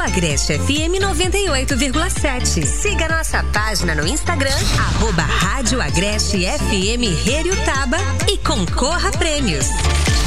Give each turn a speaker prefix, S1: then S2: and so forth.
S1: Agreste FM 98,7. Siga nossa página no Instagram, @Rádio Agreste FM Heriotaba e concorra a prêmios.